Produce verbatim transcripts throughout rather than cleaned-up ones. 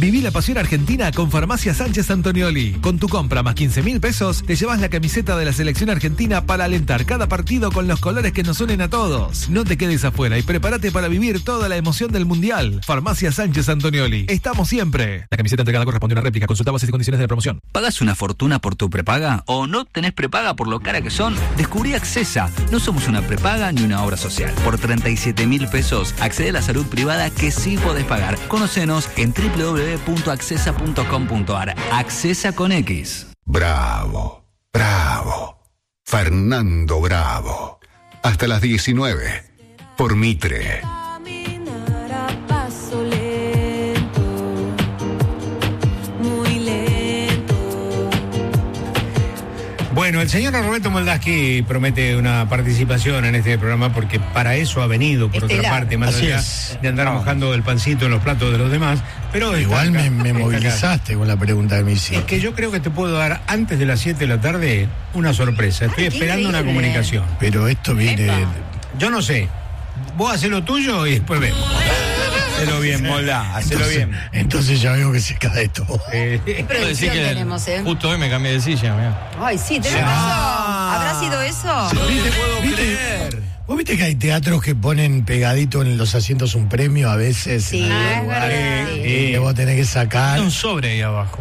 Viví la pasión argentina con Farmacia Sánchez Antonioli. Con tu compra más quince mil pesos, te llevas la camiseta de la selección argentina para alentar cada partido con los colores que nos unen a todos. No te quedes afuera y prepárate para vivir toda la emoción del Mundial. Farmacia Sánchez Antonioli. Estamos siempre. La camiseta entregada corresponde a una réplica. Consulta bases y condiciones de la promoción. ¿Pagas una fortuna por tu prepaga o no tenés prepaga por lo cara que son? Descubrí Accesa. No somos una prepaga ni una obra social. Por treinta y siete mil pesos, accede a la salud privada que sí podés pagar. Conocenos en doble u doble u doble u punto accesa punto com punto a r. Accesa con X. Bravo, bravo. Fernando Bravo. Hasta las diecinueve. Por Mitre. Bueno, el señor Roberto Moldaski promete una participación en este programa porque para eso ha venido, por Estelar. otra parte, más Así allá es. de andar mojando el pancito en los platos de los demás. Pero Igual está acá, me, me está movilizaste acá. con la pregunta que me hiciste. Es que yo creo que te puedo dar antes de las siete de la tarde una sorpresa. Estoy Ay, qué esperando una increíble. comunicación. Pero esto viene... Epa. Yo no sé. Vos hacés lo tuyo y después vemos. Hacelo bien, Molda, hacelo Entonces, bien. entonces ya veo que se cae todo. Eh, ¿Qué producción tenemos, eh? Justo hoy me cambié de silla, mirá. Ay, sí, tenés razón. ¿Habrá sido eso? ¿Viste, viste, ¿Vos viste que hay teatros que ponen pegadito en los asientos un premio a veces? Sí, En es algún lugar, verdad, sí. eh, que vos tenés que sacar. Hay un sobre ahí abajo.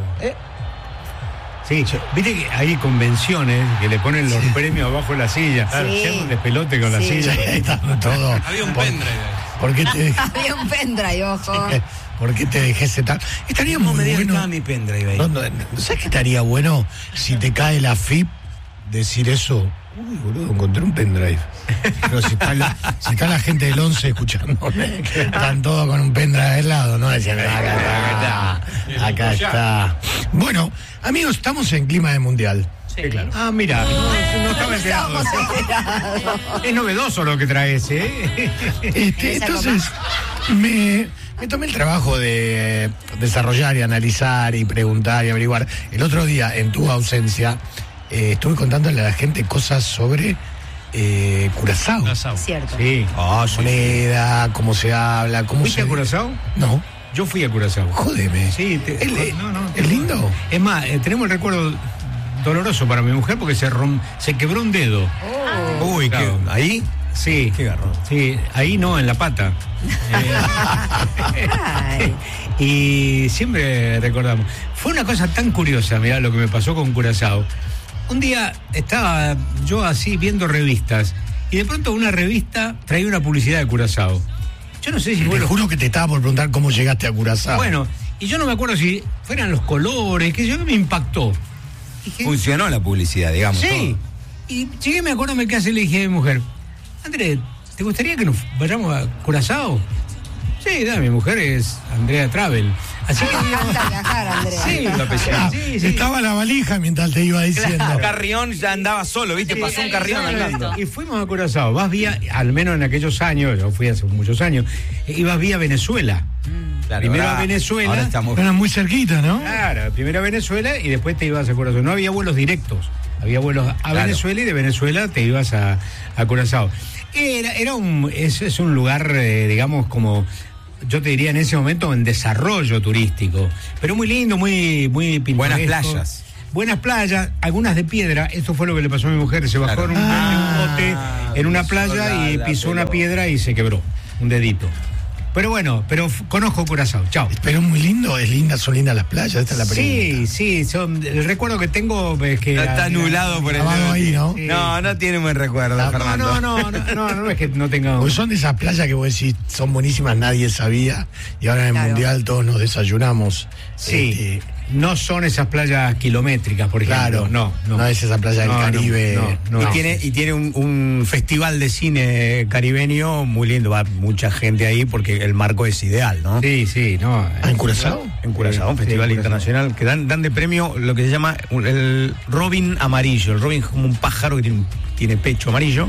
Sí, viste que hay convenciones que le ponen los premios abajo de la silla. Claro, Sí. se hace un despelote con la Sí. silla. Ahí está todo. Había un ¿Por- pendrive. ¿Por qué te, Había un pendrive, ojo. ¿Por qué te dejé ese tal? Estaría No muy me digas que bueno. estaba mi pendrive ahí. No, no, no, ¿sabes qué estaría bueno si te cae la F I P decir eso? Uy, boludo, encontré un pendrive. Pero si está la, si está la gente del once escuchando, están todos con un pendrive al lado, ¿no? Decían, acá está, acá está. Bueno, amigos, estamos en clima de mundial. Sí, claro. Ah, mira, no, no estaba enterado. Es novedoso lo que traes, ¿eh? Este, entonces, me, me tomé el trabajo de desarrollar y analizar y preguntar y averiguar. El otro día, en tu ausencia, eh, estuve contándole a la gente cosas sobre eh, Curazao. Curazao. Cierto. Sí. Ah, moneda, cómo se habla, cómo ¿Fuiste se... a Curazao? No, Yo fui a Curazao. jódeme. Sí, te- ¿Es, no, no, ¿es lindo? Es más, eh, tenemos el recuerdo doloroso para mi mujer porque se rom- se quebró un dedo. Uy, Claro. ¿qué? ¿Ahí? Sí. Qué garrón. Sí, ahí no, en la pata. Ay. Eh, y siempre recordamos. Fue una cosa tan curiosa, mirá lo que me pasó con Curazao. Un día estaba yo así viendo revistas y de pronto una revista traía una publicidad de Curazao. Yo no sé si fue Te los- juro que te estaba por preguntar cómo llegaste a Curazao. Bueno, y yo no me acuerdo si fueran los colores, que yo me impactó. Dije, Funcionó la publicidad, digamos. sí. Y llegué, me acuerdo, me casé y le dije a mi mujer, André, ¿te gustaría que nos vayamos a Curazao? Sí, da, mi mujer es Andrea Travel. Así que Me digamos, encanta viajar, Andrea. sí, Ah, sí, sí. estaba la valija mientras te iba diciendo. Todo. Carrión ya andaba solo, ¿viste? Sí, Pasó un sí, carrión sí, andando. Y fuimos a Curazao. Vas vía, al menos en aquellos años, yo fui hace muchos años, ibas vía Venezuela. Claro, Primero ahora- a Venezuela. Ahora estamos. Era muy cerquita, ¿no? Claro, primero a Venezuela y después te ibas a Curazao. No había vuelos directos, había vuelos a Claro. Venezuela y de Venezuela te ibas a, a Curazao. Era, era un, es, es un lugar, eh, digamos, como yo te diría en ese momento en desarrollo turístico, pero muy lindo, muy, muy pintoresco. Buenas playas. Buenas playas, algunas de piedra. Esto fue lo que le pasó a mi mujer. Se bajó Claro. en un, Ah, en un bote en una pisó playa la- y la pisó una pelota. piedra y se quebró un dedito. Pero bueno, pero f- conozco Curazao. Chao. Pero es muy lindo, es linda, son lindas las playas, esta es la pregunta. Sí, sí, son, el recuerdo que tengo es que... Está, era- está anulado por el. Grabado ahí, ¿no? Sí. No, no tiene buen recuerdo, No, Fernando. No, no, no, no, no es que no tenga... Porque son de esas playas que vos decís, son buenísimas, nadie sabía, y ahora en el Claro. Mundial todos nos desayunamos. Sí, Este, no son esas playas kilométricas, por ejemplo. claro, no, no. no es esa playa del No, no, Caribe. no, no. Y tiene, y tiene un, un festival de cine caribeño muy lindo. Va mucha gente ahí porque el marco es ideal, ¿no? Sí, sí, no. Ah, ¿en Curazao? En Curazao, un Sí, festival en Curazao. internacional que dan, dan de premio lo que se llama el Robin amarillo. El Robin es como un pájaro que tiene, un- tiene pecho amarillo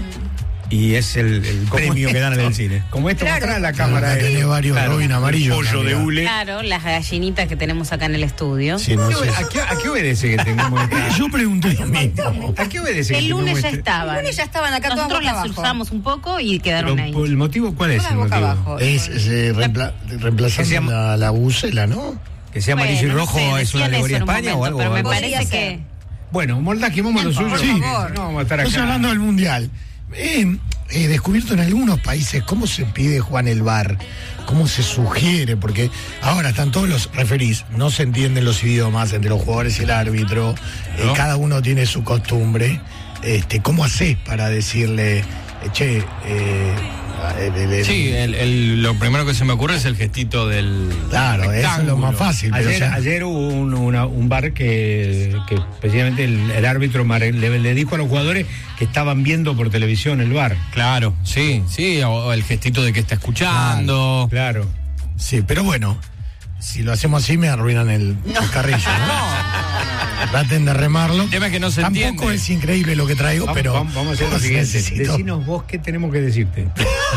y es el, el premio que dan en el cine. Como esto Claro. mostrá la Acá cámara. tenés eh. varios Claro, Robin amarillos. Pollo de acá, hule. Claro, las gallinitas que tenemos acá en el estudio. Sí, no ¿A qué, sé. a qué- a qué obedece que tengamos esta- Yo pregunté lo mismo. ¿A qué obedece que El lunes tengamos ya este- estaban. El lunes ya estaban acá todas Nosotros boca las abajo. usamos un poco y quedaron Pero, ahí. ¿el motivo cuál es Todas el boca motivo? abajo. Es eh, reempla- ¿Qué se reemplazando llama? la, la bucela, ¿no? Que sea amarillo Bueno, y no rojo sé, es una decían alegoría a eso en un España o momento, algo. pero me algo así. parece Podría que... ser. Bueno, Moldaki, vamos a lo suyo. Por Sí, favor. no vamos a estar Estamos acá. hablando del Mundial. He he descubierto en algunos países cómo se pide, Juan, el V A R, cómo se sugiere, porque ahora están todos los referís, no se entienden los idiomas entre los jugadores y el árbitro, eh, cada uno tiene su costumbre. Este, ¿Cómo haces para decirle, eh, che, eh, el- el- el- Sí, el, el- lo primero que se me ocurre es el gestito del. claro, eso es lo más fácil. Pero Ayer, ya- ayer hubo un, una- un bar que, que precisamente el, el árbitro mar- le, le dijo a los jugadores que estaban viendo por televisión el bar. Claro, sí, sí, o, o el gestito de que está escuchando. Claro. sí, pero bueno, si lo hacemos así me arruinan el carrillo, ¿no? Traten de remarlo. El tema es que no se Tampoco entiende. es increíble lo que traigo, Vamos, pero vamos, vamos a hacer lo siguiente. necesito- Decinos vos qué tenemos que decirte.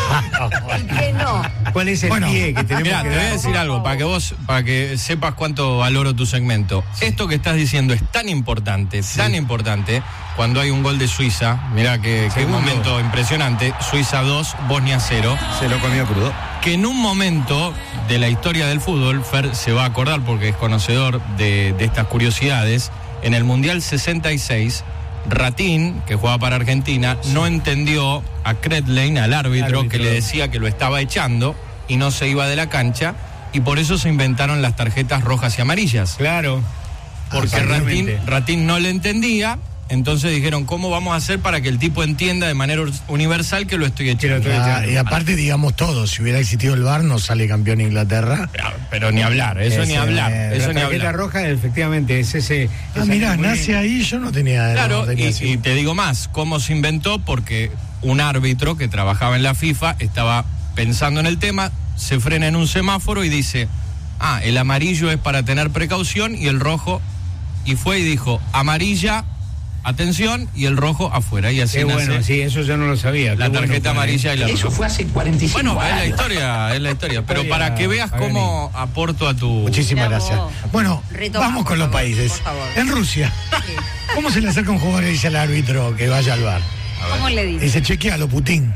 Que no. ¿Cuál es el Bueno, pie que tenemos Mirá, que te voy a dar? decir algo para que vos, para que sepas cuánto valoro tu segmento. Esto que estás diciendo es tan importante, tan importante, cuando hay un gol de Suiza, mirá que, qué Segundo. momento impresionante, Suiza dos, Bosnia cero, Se lo comió crudo. que en un momento de la historia del fútbol, Fer se va a acordar porque es conocedor de, de estas curiosidades, en el Mundial sesenta y seis, Ratín, que jugaba para Argentina, no entendió a Kretlane, al árbitro, Árbitro. que le decía que lo estaba echando y no se iba de la cancha, y por eso se inventaron las tarjetas rojas y amarillas. Claro. Porque Ratín, Exactamente. Ratín no le entendía, entonces dijeron, ¿cómo vamos a hacer para que el tipo entienda de manera universal que lo estoy Que lo echando? estoy Ah, y aparte, digamos todo, si hubiera existido el V A R, no sale campeón Inglaterra. Pero, pero ni hablar, eso Ese, ni hablar, eh, eso La ni tarjeta hablar. roja, efectivamente, es ese. Ah, esa mirá, que pone- nace ahí, yo no tenía. Claro, no tenía y, así. y te digo más, ¿cómo se inventó? Porque un árbitro que trabajaba en la FIFA estaba pensando en el tema, se frena en un semáforo y dice, ah, el amarillo es para tener precaución y el rojo, y fue y dijo, amarilla, atención, y el rojo afuera, y así Qué nace bueno, sí, eso yo no lo sabía. la Qué bueno, tarjeta Juan, amarilla y la roja. fue hace cuarenta y cinco Bueno, es la años. historia, es la historia, pero Historia, para que veas Pagani. cómo aporto a tu... Muchísimas Mirá gracias. vos. Bueno, Retoma, vamos por con los favor, países. por favor. En Rusia, ¿cómo se le acerca un jugador y dice al árbitro que vaya al V A R? ¿Cómo le dice? Dice, chequealo, Putin.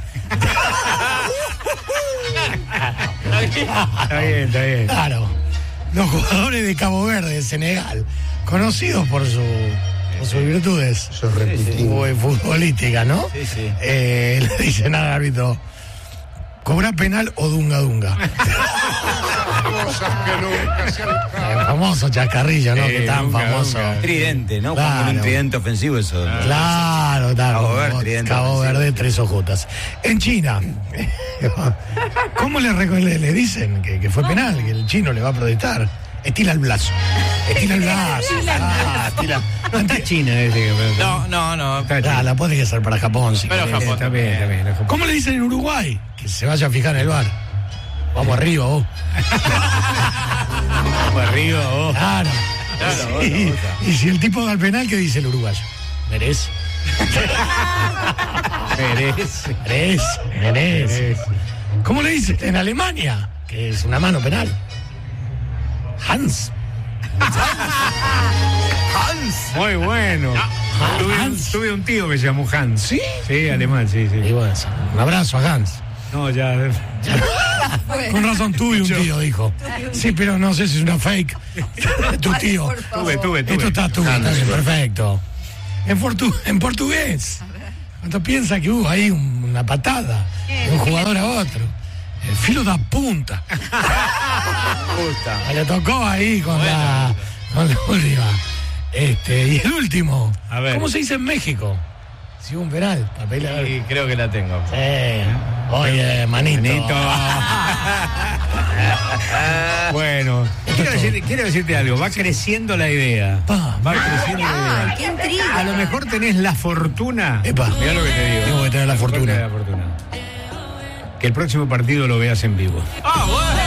Está bien, está bien. Claro. Los jugadores de Cabo Verde, Senegal, conocidos por su por sus virtudes fu- futbolísticas, ¿no? Sí, sí. Eh, le dicen al árbitro, ¿cobra penal o dunga dunga? El famoso chascarrillo, ¿no? Sí, que tan dunga, famoso. dunga. Tridente, ¿no? Claro. Como un tridente ofensivo eso. Claro, claro. Cabo Verde, tridente Cabo ofensivo. Verde, tres ojotas. En China, ¿cómo le, reco- le, le dicen que, que fue penal, que el chino le va a protestar? Estira el brazo. Estira el brazo. Ah, estira. No está China ese que- No, no, no. Está Ah, China. la podría ser para Japón. Si Pero querés. Japón Está bien, está bien. está bien. ¿Cómo le dicen en Uruguay? Que se vaya a fijar en el bar. Vamos arriba, vos. Vamos arriba, vos. Claro. Claro, Sí. otra, otra. Y si el tipo da el penal, ¿qué dice el uruguayo? Merece. Merece. Merece. Merece. ¿Cómo le dicen en Alemania? Que es una mano penal. Hans. Muy bueno. Tuve un, Hans. tuve un tío que se llamó Hans. ¿Sí? Sí, alemán, sí, Y sí. bueno, un abrazo a Hans. No, ya. Con razón tuve un tío, dijo. Sí, pero no sé si es una fake. Tu tío. Por favor. Tuve, tuve, tuve. Esto está tú, está bien, perfecto. En, portu- en portugués. Cuando piensa que hubo ahí un- una patada de un jugador a otro. El filo da punta. Le tocó ahí con la, con la última. Este, y el último. A ver. ¿Cómo se dice en México? Si hubo un penal, papel. Y creo que la tengo. Sí. Oye, manito. Manito. Bueno, quiero decirte, quiero decirte algo. Va creciendo la idea. Pa. Va creciendo la Ay, qué idea. intriga. A lo mejor tenés la fortuna. Epa. Mirá lo que te digo. Tengo que tener la A lo mejor fortuna. tenés la fortuna. Que el próximo partido lo veas en vivo. Ah, bueno.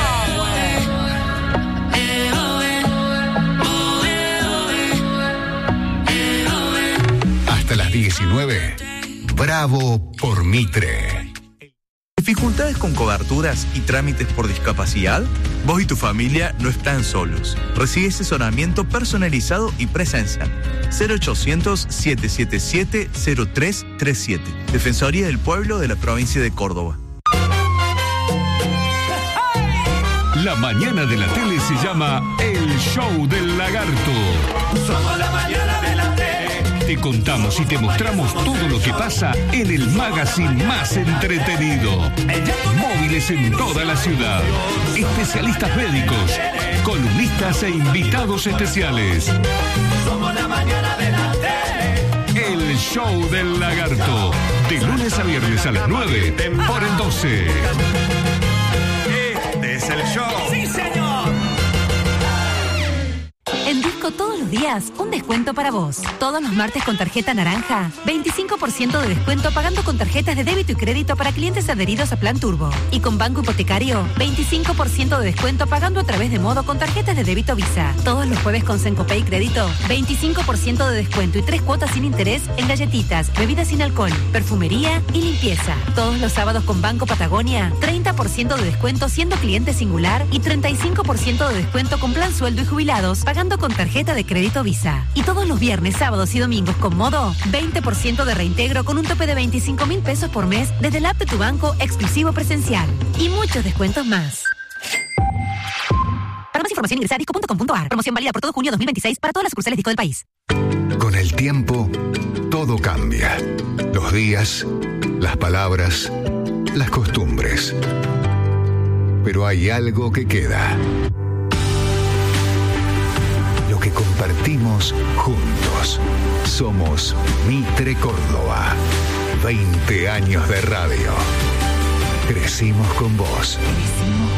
Hasta las diecinueve. Bravo por Mitre. ¿Dificultades con coberturas y trámites por discapacidad? Vos y tu familia no están solos. Recibe asesoramiento personalizado y presencial. cero ochocientos, siete siete siete, cero tres tres siete. Defensoría del Pueblo de la provincia de Córdoba. La mañana de la tele se llama El Show del Lagarto. Somos la mañana de la tele. Te contamos y te mostramos todo lo que pasa en el magazine más entretenido. Móviles en toda la ciudad. Especialistas médicos, columnistas e invitados especiales. Somos la mañana de la tele. El Show del Lagarto. De lunes a viernes a las nueve por el doce. Este es el show. ¡Sí, señor! En Disco todos los días, un descuento para vos. Todos los martes con tarjeta naranja, veinticinco por ciento de descuento pagando con tarjetas de débito y crédito para clientes adheridos a Plan Turbo. Y con Banco Hipotecario, veinticinco por ciento de descuento pagando a través de Modo con tarjetas de débito Visa. Todos los jueves con Sencopay Crédito, veinticinco por ciento de descuento y tres cuotas sin interés en galletitas, bebidas sin alcohol, perfumería y limpieza. Todos los sábados con Banco Patagonia, treinta por ciento de descuento siendo cliente singular y treinta y cinco por ciento de descuento con plan sueldo y jubilados pagando con tarjeta de crédito Visa. Y todos los viernes, sábados y domingos con Modo, veinte por ciento de reintegro con un tope de veinticinco mil pesos por mes desde el app de tu banco exclusivo presencial. Y muchos descuentos más. Para más información ingresa a disco punto com punto a r. Promoción válida por todo junio dos mil veintiséis para todas las sucursales Disco del país. Con el tiempo, todo cambia. Los días, las palabras, las costumbres. Pero hay algo que queda. Lo que compartimos juntos. Somos Mitre Córdoba. veinte años de radio. Crecimos con vos.